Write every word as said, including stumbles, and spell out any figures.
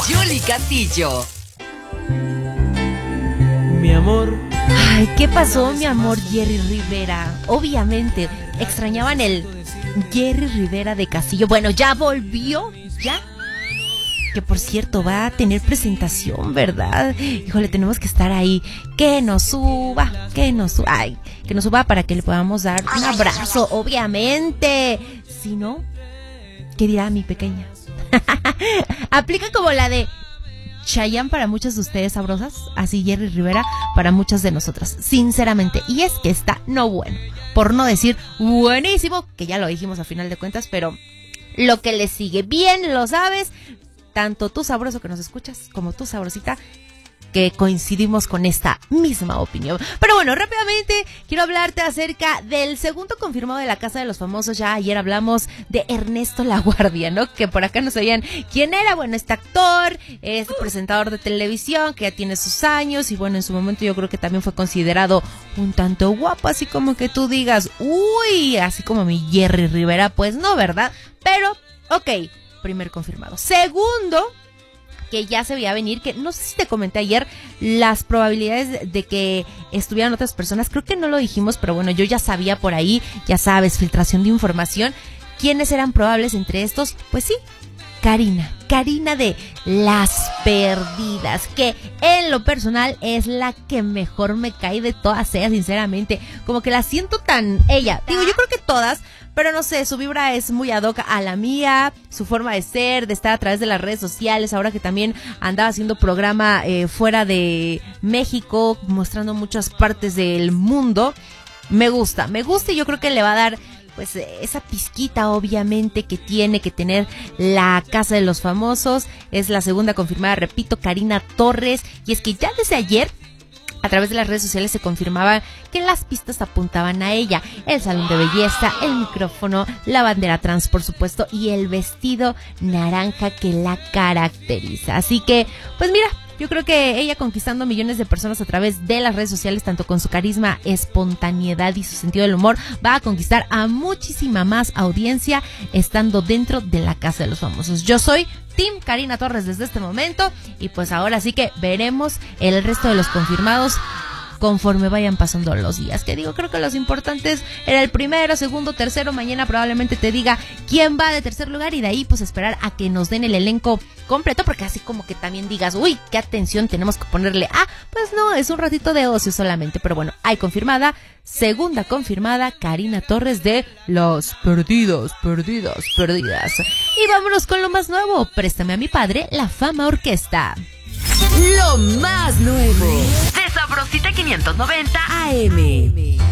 Yuli Castillo. Mi amor. Ay, ¿qué pasó, mi amor Jerry Rivera? Obviamente, extrañaban el Jerry Rivera de Castillo. Bueno, ya volvió, ya. Que por cierto, va a tener presentación, ¿verdad? Híjole, tenemos que estar ahí. Que nos suba, que nos suba. Ay, que nos suba para que le podamos dar un abrazo, obviamente. Si no, ¿qué dirá mi pequeña? Aplica como la de Chayanne para muchas de ustedes sabrosas, así Jerry Rivera para muchas de nosotras, sinceramente. Y es que está no bueno, por no decir buenísimo, que ya lo dijimos a final de cuentas, pero lo que le sigue, bien lo sabes, tanto tú sabroso que nos escuchas como tú sabrosita, que coincidimos con esta misma opinión. Pero bueno, rápidamente quiero hablarte acerca del segundo confirmado de la Casa de los Famosos. Ya ayer hablamos de Ernesto Laguardia, ¿no? Que por acá no sabían quién era. Bueno, este actor, es presentador de televisión, que ya tiene sus años y bueno, en su momento yo creo que también fue considerado un tanto guapo, así como que tú digas, uy, así como mi Jerry Rivera, pues no, ¿verdad? Pero, ok, primer confirmado. Segundo, que ya se veía venir, que no sé si te comenté ayer las probabilidades de que estuvieran otras personas, creo que no lo dijimos, pero bueno, yo ya sabía por ahí, ya sabes, filtración de información, quiénes eran probables entre estos. Pues sí, Karina, Karina de Las Perdidas, que en lo personal es la que mejor me cae de todas ellas, sinceramente, como que la siento tan ella, digo, yo creo que todas, pero no sé, su vibra es muy ad hoc a la mía, su forma de ser, de estar a través de las redes sociales, ahora que también andaba haciendo programa eh, fuera de México, mostrando muchas partes del mundo, me gusta, me gusta y yo creo que le va a dar pues esa pizquita obviamente que tiene que tener la Casa de los Famosos. Es la segunda confirmada, repito, Karina Torres, y es que ya desde ayer a través de las redes sociales se confirmaba que las pistas apuntaban a ella. El salón de belleza, el micrófono, la bandera trans, por supuesto, y el vestido naranja que la caracteriza. Así que, pues mira, yo creo que ella conquistando millones de personas a través de las redes sociales, tanto con su carisma, espontaneidad y su sentido del humor, va a conquistar a muchísima más audiencia estando dentro de la Casa de los Famosos. Yo soy Team Karina Torres desde este momento y pues ahora sí que veremos el resto de los confirmados conforme vayan pasando los días. Que digo, creo que los importantes era el primero, segundo, tercero. Mañana probablemente te diga quién va de tercer lugar y de ahí pues esperar a que nos den el elenco completo, porque así como que también digas, uy, qué atención tenemos que ponerle. Ah, pues no, es un ratito de ocio solamente. Pero bueno, hay confirmada, segunda confirmada, Karina Torres de Las Perdidas, Perdidas, Perdidas. Y vámonos con lo más nuevo. Préstame a mi padre, La Fama Orquesta. Lo más nuevo de Sabrosita quinientos noventa A M.